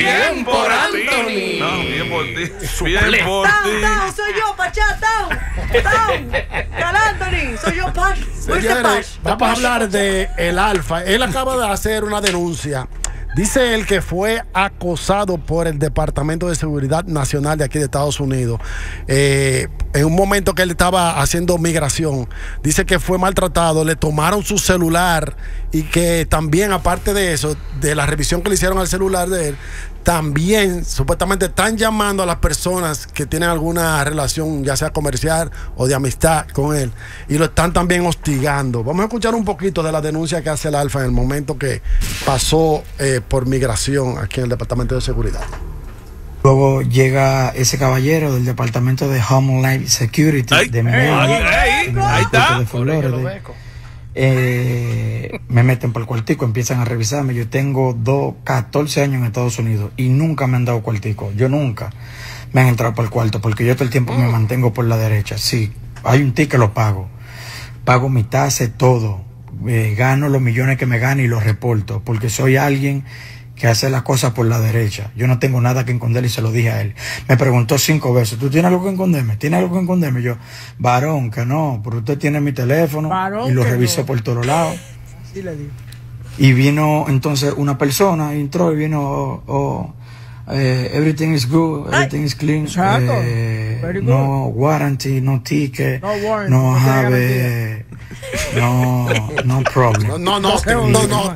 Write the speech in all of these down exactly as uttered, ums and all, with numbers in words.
Bien por Anthony. No, bien por ti. Bien por Tao, ti. Tao, soy yo, Pachá, Tao. Tao. Cal Anthony, soy yo, Pash. Señores, vamos a hablar de el Alfa. Él acaba de hacer una denuncia. Dice él que fue acosado por el Departamento de Seguridad Nacional de aquí de Estados Unidos. Eh, en un momento que él estaba haciendo migración, dice que fue maltratado, le tomaron su celular y que también, aparte de eso, de la revisión que le hicieron al celular de él, también supuestamente están llamando a las personas que tienen alguna relación, ya sea comercial o de amistad con él, y lo están también hostigando. Vamos a escuchar un poquito de la denuncia que hace el Alfa en el momento que pasó eh, por migración aquí en el Departamento de Seguridad. Luego llega ese caballero del Departamento de Homeland Security Ay, de Maryland, ahí, ahí está. de Florida. Eh, me meten por el cuartico, empiezan a revisarme. Yo tengo dos, catorce años en Estados Unidos y nunca me han dado cuartico. Yo nunca me han entrado por el cuarto porque yo todo el tiempo me mantengo por la derecha. Sí, hay un ticket, lo pago. Pago mi tasa, todo. Eh, gano los millones que me gano y los reporto porque soy alguien que hace las cosas por la derecha. Yo no tengo nada que esconder y se lo dije a él. Me preguntó cinco veces, ¿tú tienes algo que esconderme? ¿Tienes algo que esconderme? Yo, varón, que no, pero usted tiene mi teléfono. Varón, y lo revisé no. por todos lados. Sí le digo. Y vino entonces una persona, entró y vino, oh, oh, eh, everything is good, everything is clean. Eh, no warranty, no ticket, no, warranty, no have, eh, no, no problem. No, no, no, no, no, no.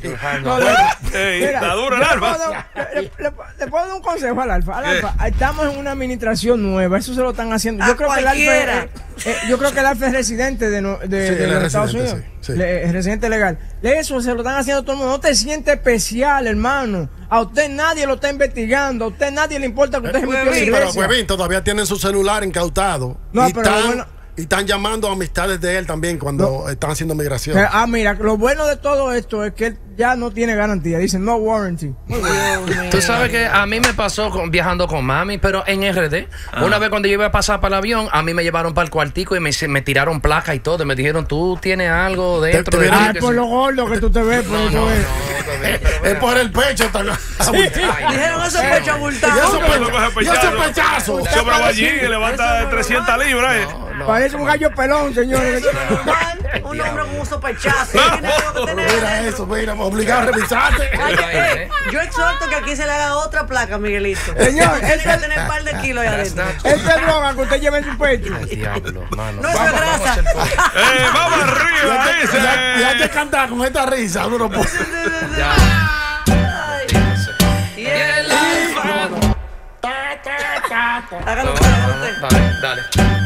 Está duro el Alfa. Le, le, le puedo dar un consejo al Alfa. Al Alfa, estamos en una administración nueva, eso se lo están haciendo. Yo creo que el Alfa, eh, eh, yo creo que el Alfa es residente de, no, de, sí, de los Estados Unidos. Sí, sí. Le, es residente legal. Eso se lo están haciendo todo el mundo. No te sientes especial, hermano. A usted nadie lo está investigando. A usted nadie le importa que usted se metió en la iglesia. Pero, Huevín, todavía tienen su celular incautado. No, y pero están, bueno, y están llamando a amistades de él también cuando no. están haciendo migración. Ah, mira, lo bueno de todo esto es que él ya no tiene garantía. Dicen no warranty. Tú sabes que a mí me pasó con, viajando con mami, pero en R D. Ah. Una vez cuando yo iba a pasar para el avión, a mí me llevaron para el cuartico y me, me tiraron placa y todo. Y me dijeron, tú tienes algo dentro te, te de ah, es por lo gordo que tú te ves. No, por no, eso no, es. No, es por el pecho. Tan... Sí. Dijeron esos pechos abultados. Y esos pechazos. Sobra allí y levanta trescientas libras. No, no, Parece no. un gallo pelón, señores. Eso no es normal. Un hombre con un sopechazo. No. Mira eso, mira, obligado a revisarte. Ay, eh, yo exhorto que aquí se le haga otra placa, Miguelito. Señor, él tiene que tener un par de kilos ahí adentro. Esta droga que usted lleva en su pecho. Ay, diablo, mano. No, eso es grasa. Eh, vamos arriba, dice. Y hay que cantar con esta risa. Uno puede. Y el Alfa. Ta, ta, ta, ta. Hágalo usted, hágalo usted. Dale, dale.